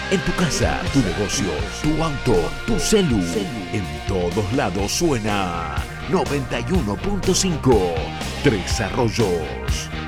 En tu casa, tu negocio, tu auto, tu celu. En todos lados suena 91.5. Tres Arroyos.